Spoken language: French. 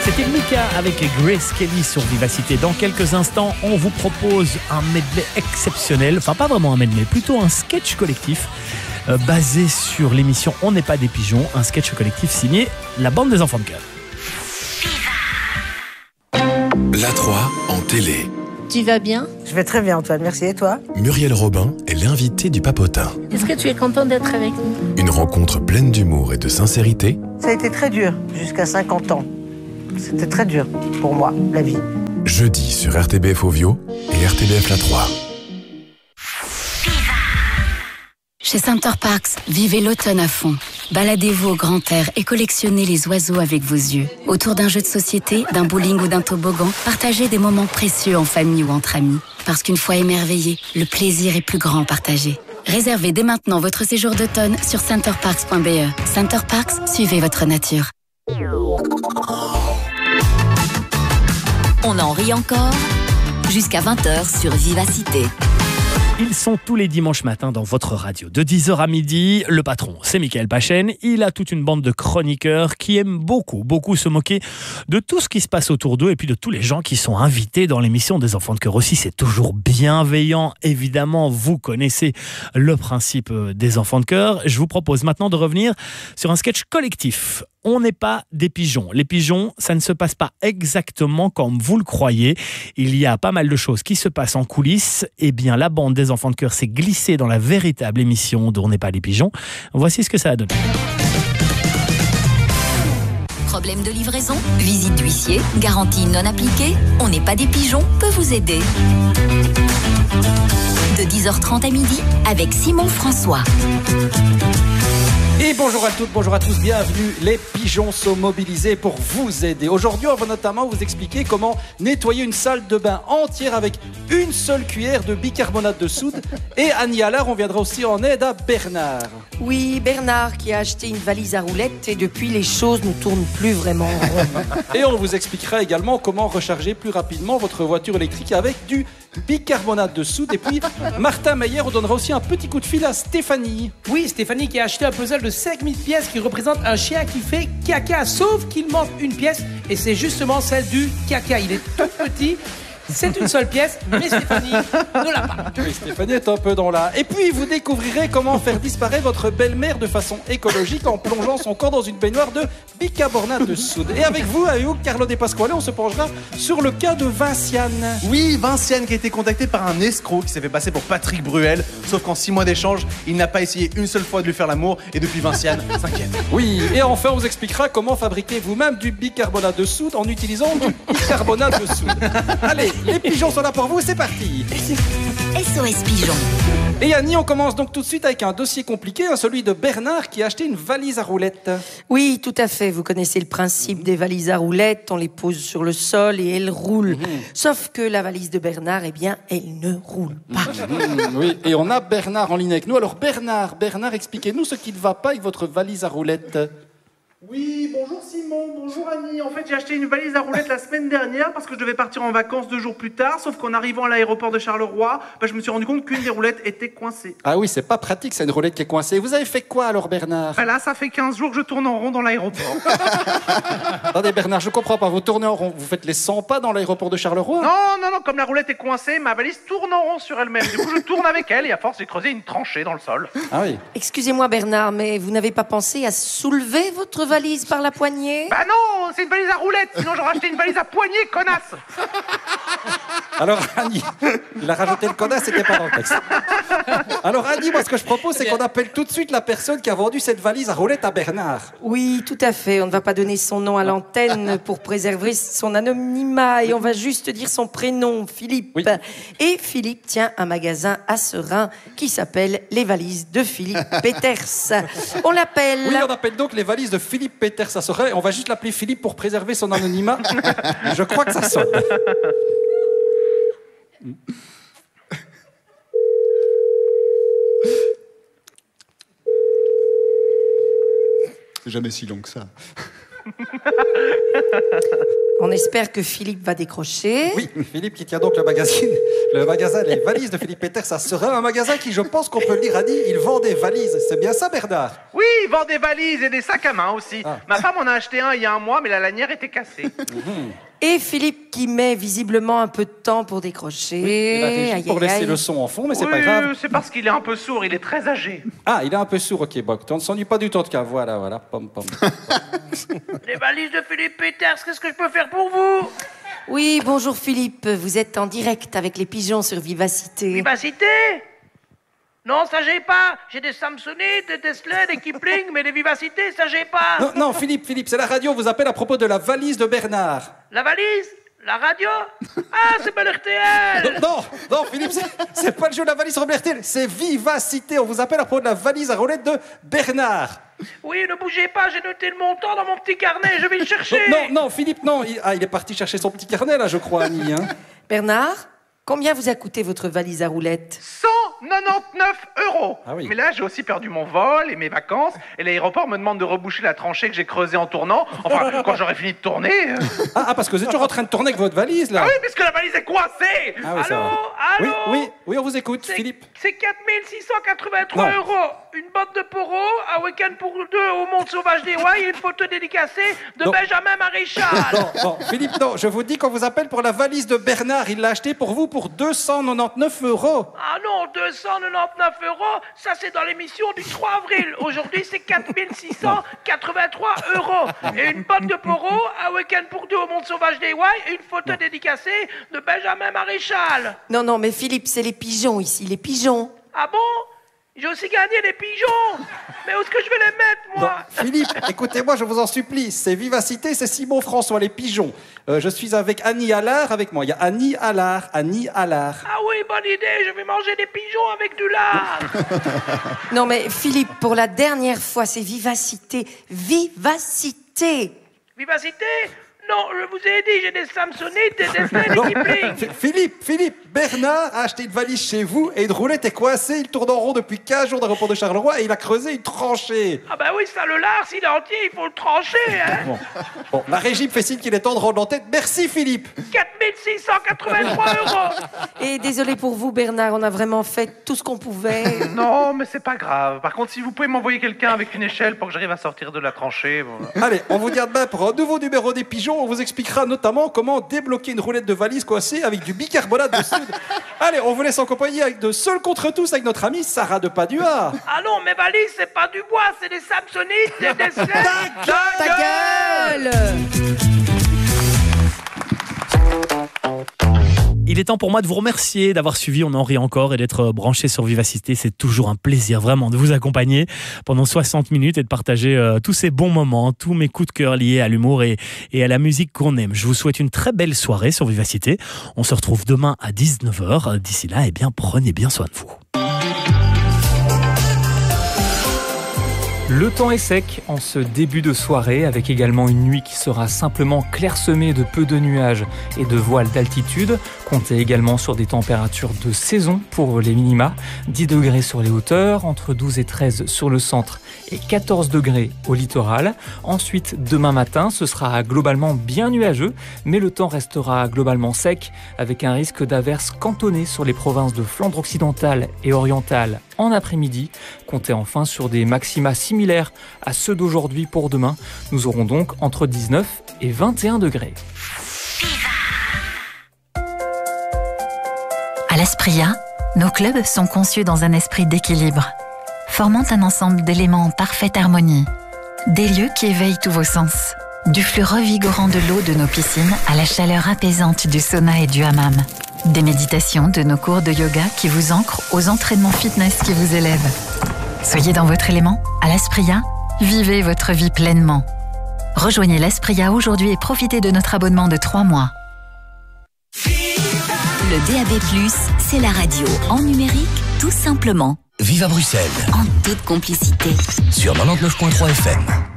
C'était Mika avec Grace Kelly sur Vivacité. Dans quelques instants, on vous propose un medley exceptionnel. Enfin, pas vraiment un medley, plutôt un sketch collectif basé sur l'émission On n'est pas des pigeons. Un sketch collectif signé la bande des enfants de cœur. La 3 en télé. Tu vas bien? Je vais très bien, Antoine, merci. Et toi? Muriel Robin est l'invitée du Papotin. Est-ce que tu es content d'être avec nous? Une rencontre pleine d'humour et de sincérité. Ça a été très dur, jusqu'à 50 ans. C'était très dur pour moi, la vie. Jeudi sur RTBF Ovio et RTBF La 3. Chez Center Parcs, vivez l'automne à fond. Baladez-vous au grand air et collectionnez les oiseaux avec vos yeux. Autour d'un jeu de société, d'un bowling ou d'un toboggan, partagez des moments précieux en famille ou entre amis. Parce qu'une fois émerveillé, le plaisir est plus grand partagé. Réservez dès maintenant votre séjour d'automne sur centerparks.be. Center Parcs, suivez votre nature. On en rit encore jusqu'à 20h sur Vivacité. Ils sont tous les dimanches matins dans votre radio. De 10h à midi, le patron, c'est Mickaël Pachen. Il a toute une bande de chroniqueurs qui aiment beaucoup se moquer de tout ce qui se passe autour d'eux et puis de tous les gens qui sont invités dans l'émission des enfants de cœur aussi. C'est toujours bienveillant. Évidemment, vous connaissez le principe des enfants de cœur. Je vous propose maintenant de revenir sur un sketch collectif. On n'est pas des pigeons. Les pigeons, ça ne se passe pas exactement comme vous le croyez. Il y a pas mal de choses qui se passent en coulisses. Eh bien, la bande des enfants de cœur s'est glissée dans la véritable émission d'On n'est pas des pigeons. Voici ce que ça a donné. Problème de livraison, visite d'huissier, garantie non appliquée, On n'est pas des pigeons peut vous aider. De 10h30 à midi avec Simon François. Et bonjour à toutes, bonjour à tous, bienvenue. Les pigeons sont mobilisés pour vous aider. Aujourd'hui, on va notamment vous expliquer comment nettoyer une salle de bain entière avec une seule cuillère de bicarbonate de soude. Et Annie Allard, on viendra aussi en aide à Bernard. Oui, Bernard qui a acheté une valise à roulettes et depuis les choses ne tournent plus vraiment. Et on vous expliquera également comment recharger plus rapidement votre voiture électrique avec du bicarbonate de soude. Et puis, Martin Meyer, on donnera aussi un petit coup de fil à Stéphanie. Oui, Stéphanie qui a acheté un puzzle de 5000 pièces qui représente un chien qui fait caca, sauf qu'il manque une pièce et c'est justement celle du caca. Il est tout petit. C'est une seule pièce, mais Stéphanie ne l'a pas. Oui, Stéphanie est un peu dans la... Et puis, vous découvrirez comment faire disparaître votre belle-mère de façon écologique en plongeant son corps dans une baignoire de bicarbonate de soude. Et avec vous, Carlo De Pasquale, on se penchera sur le cas de Vinciane. Oui, Vinciane qui a été contacté par un escroc qui s'est fait passer pour Patrick Bruel. Sauf qu'en 6 mois d'échange, il n'a pas essayé une seule fois de lui faire l'amour. Et depuis, Vinciane s'inquiète. Oui, et enfin, on vous expliquera comment fabriquer vous-même du bicarbonate de soude en utilisant du bicarbonate de soude. Allez, les pigeons sont là pour vous, c'est parti. SOS Pigeons. Et Annie, on commence donc tout de suite avec un dossier compliqué, celui de Bernard qui a acheté une valise à roulettes. Oui, tout à fait. Vous connaissez le principe des valises à roulettes. On les pose sur le sol et elles roulent. Sauf que la valise de Bernard, eh bien, elle ne roule pas. Oui, et on a Bernard en ligne avec nous. Alors Bernard, expliquez-nous ce qui ne va pas avec votre valise à roulettes. Oui, bonjour Simon, bonjour Annie. En fait, j'ai acheté une valise à roulettes la semaine dernière parce que je devais partir en vacances 2 jours plus tard. Sauf qu'en arrivant à l'aéroport de Charleroi, je me suis rendu compte qu'une des roulettes était coincée. Ah oui, c'est pas pratique, c'est une roulette qui est coincée. Vous avez fait quoi alors, Bernard? Là, ça fait 15 jours que je tourne en rond dans l'aéroport. Attendez, Bernard, je comprends pas. Vous tournez en rond, vous faites les 100 pas dans l'aéroport de Charleroi? Non, comme la roulette est coincée, ma valise tourne en rond sur elle-même. Du coup, je tourne avec elle et à force, j'ai creusé une tranchée dans le sol. Ah oui. Excusez-moi Bernard, mais vous n'avez pas pensé à soulever votre valise par la poignée? Bah non, c'est une valise à roulettes, sinon j'aurais acheté une valise à poignée, connasse. Alors Annie, il a rajouté le connasse, c'était pas dans le texte. Alors Annie, moi ce que je propose, c'est qu'on appelle tout de suite la personne qui a vendu cette valise à roulettes à Bernard. Oui, tout à fait. On ne va pas donner son nom à l'antenne pour préserver son anonymat et on va juste dire son prénom, Philippe. Oui. Et Philippe tient un magasin à Serein qui s'appelle Les Valises de Philippe Peters. On l'appelle... Oui, on appelle donc les valises de Philippe Peters à Serein. On va juste l'appeler Philippe pour préserver son anonymat. Je crois que ça sonne. C'est jamais si long que ça. On espère que Philippe va décrocher. Oui, Philippe qui tient donc le magasin Les Valises de Philippe Peter. Ça serait un magasin qui, je pense qu'on peut le dire, a dit, il vend des valises. C'est bien ça, Bernard? Oui, il vend des valises et des sacs à main aussi. Ma femme en a acheté un il y a un mois, mais la lanière était cassée. Et Philippe qui met visiblement un peu de temps pour décrocher. Pour laisser le son en fond, mais c'est pas grave. C'est parce qu'il est un peu sourd, il est très âgé. Ah, il est un peu sourd, ok, bon, on ne s'ennuie pas du tout en tout cas. Voilà, pom pom. Les valises de Philippe Peters, qu'est-ce que je peux faire pour vous? Oui, bonjour Philippe, vous êtes en direct avec les pigeons sur Vivacité. Vivacité? Non, ça j'ai pas. J'ai des Samsonite, des Tesla, des Kipling, mais des Vivacités, ça j'ai pas. Non, Philippe, c'est la radio, on vous appelle à propos de la valise de Bernard. La valise? La radio? Ah, c'est pas l'RTL. Non, Philippe, c'est pas le jeu de la valise sur RTL, c'est Vivacité. On vous appelle à propos de la valise à roulettes de Bernard. Oui, ne bougez pas, j'ai noté le montant dans mon petit carnet, je vais le chercher. Non, Philippe, non. Il est parti chercher son petit carnet, là, je crois, Annie. Hein. Bernard, combien vous a coûté votre valise à roulettes? 199 €. Ah oui. Mais là, j'ai aussi perdu mon vol et mes vacances. Et l'aéroport me demande de reboucher la tranchée que j'ai creusée en tournant. Enfin, quand j'aurai fini de tourner. Parce que vous êtes toujours en train de tourner avec votre valise, là. Ah oui, puisque la valise est coincée. Ah oui, Allô? Oui, on vous écoute, Philippe. C'est 4683 €. Une botte de poro, un week-end pour deux au Monde Sauvage des Ouailles et une photo dédicacée de Benjamin Maréchal. Non, Philippe, non, je vous dis qu'on vous appelle pour la valise de Bernard. Il l'a acheté pour vous pour 299 €. Ah non, 299 €, ça c'est dans l'émission du 3 avril. Aujourd'hui, c'est 4683 €. Et une botte de poro, un week-end pour deux au Monde Sauvage des Ouailles et une photo dédicacée de Benjamin Maréchal. Non, mais Philippe, c'est les pigeons ici, les pigeons. Ah bon? J'ai aussi gagné des pigeons. Mais où est-ce que je vais les mettre, moi? Non, Philippe, écoutez-moi, je vous en supplie. C'est Vivacité, c'est Simon François, les pigeons. Je suis avec Annie Allard avec moi. Il y a Annie Allard. Ah oui, bonne idée, je vais manger des pigeons avec du lard. Non, mais Philippe, pour la dernière fois, c'est Vivacité. Vivacité. Vivacité? Non, je vous ai dit, j'ai des Samsonite, des Tesla, des Kipling. Philippe, Bernard a acheté une valise chez vous et une roulette est coincée. Il tourne en rond depuis 15 jours d'aéroport de Charleroi et il a creusé une tranchée. Ah bah oui, ça, le lard, s'il est entier, il faut le trancher, hein. Bon, la régie me fait signe qu'il est temps de rendre l'entête. Merci, Philippe. 4683 €. Et désolé pour vous, Bernard, on a vraiment fait tout ce qu'on pouvait. Non, mais c'est pas grave. Par contre, si vous pouvez m'envoyer quelqu'un avec une échelle pour que j'arrive à sortir de la tranchée. Bon. Allez, on vous dit à demain pour un nouveau numéro des pigeons. On vous expliquera notamment comment débloquer une roulette de valise coincée avec du bicarbonate de soude. Allez, on vous laisse en compagnie avec de Seul contre tous avec notre amie Sarah de Padua. Ah non, mes valises, c'est pas du bois, c'est des Samsonite, des Tesla. Ta gueule! Il est temps pour moi de vous remercier d'avoir suivi On en rit encore et d'être branché sur Vivacité. C'est toujours un plaisir vraiment de vous accompagner pendant 60 minutes et de partager tous ces bons moments, tous mes coups de cœur liés à l'humour et à la musique qu'on aime. Je vous souhaite une très belle soirée sur Vivacité. On se retrouve demain à 19h. D'ici là, prenez bien soin de vous. Le temps est sec en ce début de soirée, avec également une nuit qui sera simplement clairsemée de peu de nuages et de voiles d'altitude. Comptez également sur des températures de saison pour les minima. 10 degrés sur les hauteurs, entre 12 et 13 sur le centre et 14 degrés au littoral. Ensuite, demain matin, ce sera globalement bien nuageux, mais le temps restera globalement sec, avec un risque d'averses cantonnées sur les provinces de Flandre occidentale et orientale en après-midi. Comptez enfin sur des maxima similaires à ceux d'aujourd'hui pour demain. Nous aurons donc entre 19 et 21 degrés. À l'Aspria, nos clubs sont conçus dans un esprit d'équilibre, formant un ensemble d'éléments en parfaite harmonie. Des lieux qui éveillent tous vos sens. Du flux revigorant de l'eau de nos piscines à la chaleur apaisante du sauna et du hammam. Des méditations de nos cours de yoga qui vous ancrent aux entraînements fitness qui vous élèvent. Soyez dans votre élément, à l'Aspria, vivez votre vie pleinement. Rejoignez l'Aspria aujourd'hui et profitez de notre abonnement de 3 mois. Le DAB+, c'est la radio en numérique, tout simplement. Vive à Bruxelles. En toute complicité. Sur 99.3 FM.